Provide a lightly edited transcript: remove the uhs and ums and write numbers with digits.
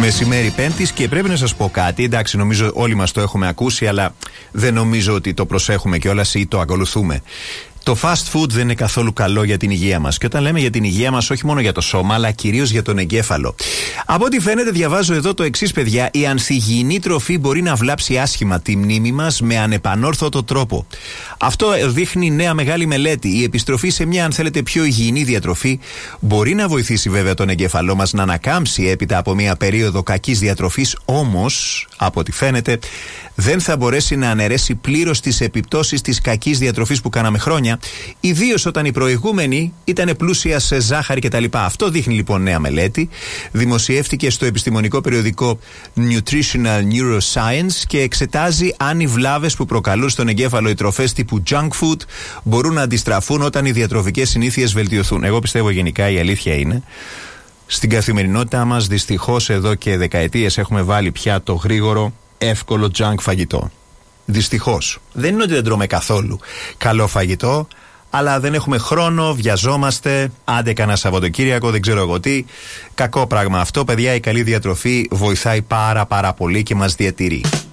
Μεσημέρι Πέμπτης και πρέπει να σας πω κάτι. Εντάξει, νομίζω όλοι μας το έχουμε ακούσει, αλλά δεν νομίζω ότι το προσέχουμε κιόλας ή το ακολουθούμε. Το fast food δεν είναι καθόλου καλό για την υγεία μας. Και όταν λέμε για την υγεία μας, όχι μόνο για το σώμα, αλλά κυρίως για τον εγκέφαλο. Από ό,τι φαίνεται, διαβάζω εδώ το εξής, παιδιά. Η ανθυγιεινή τροφή μπορεί να βλάψει άσχημα τη μνήμη μας με ανεπανόρθωτο τρόπο. Αυτό δείχνει νέα μεγάλη μελέτη. Η επιστροφή σε μια, αν θέλετε, πιο υγιεινή διατροφή μπορεί να βοηθήσει βέβαια τον εγκέφαλό μας να ανακάμψει έπειτα από μια περίοδο κακής διατροφής. Όμως, από ό,τι φαίνεται, δεν θα μπορέσει να αναιρέσει πλήρως τις επιπτώσεις της κακής διατροφής που κάναμε χρόνια, ιδίως όταν η προηγούμενη ήταν πλούσια σε ζάχαρη κτλ. Αυτό δείχνει λοιπόν νέα μελέτη. Δημοσιεύτηκε στο επιστημονικό περιοδικό Nutritional Neuroscience και εξετάζει αν οι βλάβες που προκαλούν στον εγκέφαλο οι τροφές τύπου junk food μπορούν να αντιστραφούν όταν οι διατροφικές συνήθειες βελτιωθούν. Εγώ πιστεύω γενικά η αλήθεια είναι, στην καθημερινότητά μας δυστυχώς εδώ και δεκαετίες έχουμε βάλει πια το γρήγορο εύκολο junk φαγητό. Δυστυχώς. Δεν είναι ότι δεν τρώμε καθόλου καλό φαγητό, αλλά δεν έχουμε χρόνο, βιαζόμαστε, άντε κανένα Σαββατοκύριακο, δεν ξέρω εγώ τι. Κακό πράγμα αυτό, παιδιά. Η καλή διατροφή βοηθάει πάρα πολύ και μας διατηρεί.